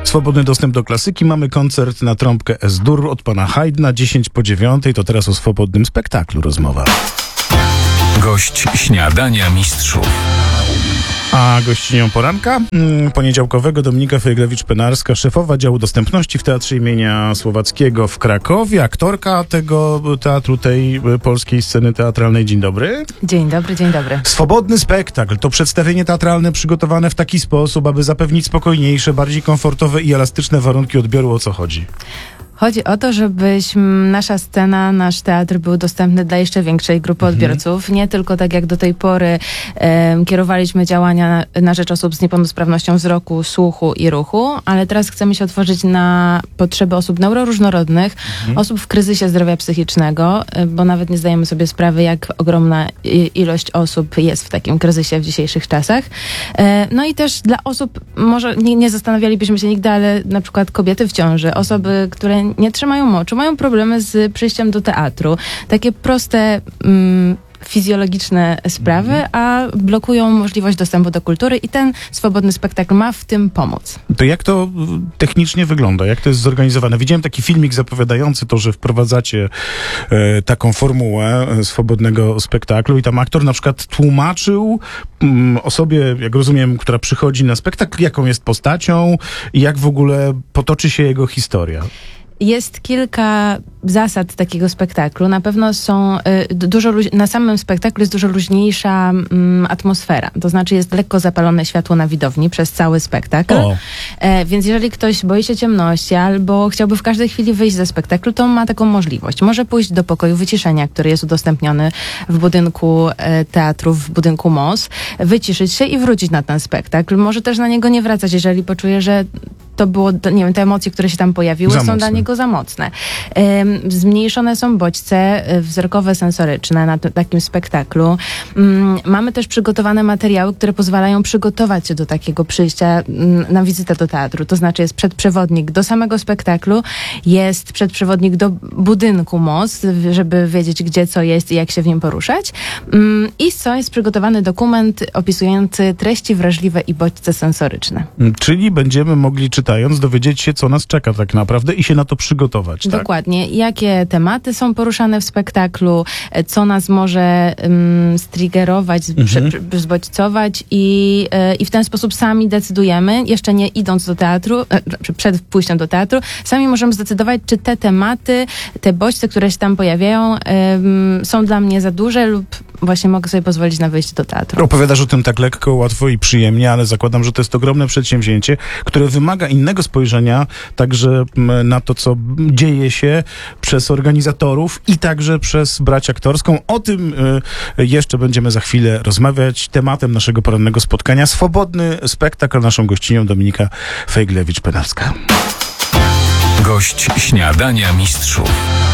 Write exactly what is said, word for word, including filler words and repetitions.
Swobodny dostęp do klasyki. Mamy koncert na trąbkę S-dur od pana Haydna, dziesięć po dziewiątej. To teraz o swobodnym spektaklu rozmowa. Gość śniadania mistrzów. A gościnią poranka mm, poniedziałkowego Dominika Fejglewicz-Penarska, szefowa działu dostępności w Teatrze imienia Słowackiego w Krakowie, aktorka tego teatru, tej polskiej sceny teatralnej. Dzień dobry. Dzień dobry, dzień dobry. Swobodny spektakl to przedstawienie teatralne przygotowane w taki sposób, aby zapewnić spokojniejsze, bardziej komfortowe i elastyczne warunki odbioru. O co chodzi? Chodzi o to, żebyśmy, nasza scena, nasz teatr był dostępny dla jeszcze większej grupy odbiorców. Nie tylko tak jak do tej pory e, kierowaliśmy działania na, na rzecz osób z niepełnosprawnością wzroku, słuchu i ruchu, ale teraz chcemy się otworzyć na potrzeby osób neuroróżnorodnych, mhm. osób w kryzysie zdrowia psychicznego, e, bo nawet nie zdajemy sobie sprawy, jak ogromna i, ilość osób jest w takim kryzysie w dzisiejszych czasach. E, no i też dla osób, może nie, nie zastanawialibyśmy się nigdy, ale na przykład kobiety w ciąży, osoby, które nie trzymają moczu, mają problemy z przyjściem do teatru. Takie proste, mm, fizjologiczne sprawy, a blokują możliwość dostępu do kultury i ten swobodny spektakl ma w tym pomóc. To jak to technicznie wygląda? Jak to jest zorganizowane? Widziałem taki filmik zapowiadający to, że wprowadzacie e, taką formułę e, swobodnego spektaklu i tam aktor na przykład tłumaczył mm, osobie, jak rozumiem, która przychodzi na spektakl, jaką jest postacią i jak w ogóle potoczy się jego historia. Jest kilka zasad takiego spektaklu. Na pewno są y, dużo luź- na samym spektaklu jest dużo luźniejsza mm, atmosfera. To znaczy jest lekko zapalone światło na widowni przez cały spektakl. E, więc jeżeli ktoś boi się ciemności albo chciałby w każdej chwili wyjść ze spektaklu, to ma taką możliwość. Może pójść do pokoju wyciszenia, który jest udostępniony w budynku e, teatru, w budynku M O S, wyciszyć się i wrócić na ten spektakl. Może też na niego nie wracać, jeżeli poczuje, że to było, nie wiem, te emocje, które się tam pojawiły, za są mocne. dla niego za mocne. Ym, zmniejszone są bodźce wzrokowe, sensoryczne na t- takim spektaklu. Ym, mamy też przygotowane materiały, które pozwalają przygotować się do takiego przyjścia ym, na wizytę do teatru. To znaczy jest przedprzewodnik do samego spektaklu, jest przedprzewodnik do budynku M O S, żeby wiedzieć, gdzie co jest i jak się w nim poruszać. Ym, I co jest przygotowany dokument opisujący treści wrażliwe i bodźce sensoryczne. Czyli będziemy mogli czytać dowiedzieć się, co nas czeka tak naprawdę i się na to przygotować. Tak? Dokładnie. Jakie tematy są poruszane w spektaklu, co nas może um, striggerować, mhm. zbodźcować i, y, i w ten sposób sami decydujemy, jeszcze nie idąc do teatru, e, przed pójściem do teatru, sami możemy zdecydować, czy te tematy, te bodźce, które się tam pojawiają, um, są dla mnie za duże lub właśnie mogę sobie pozwolić na wyjście do teatru. Opowiadasz o tym tak lekko, łatwo i przyjemnie, ale zakładam, że to jest ogromne przedsięwzięcie, które wymaga innego spojrzenia także na to, co dzieje się przez organizatorów i także przez brać aktorską. O tym y, jeszcze będziemy za chwilę rozmawiać. Tematem naszego porannego spotkania swobodny spektakl. Naszą gościnią Dominika Fejglewicz-Penarska. Gość śniadania mistrzów.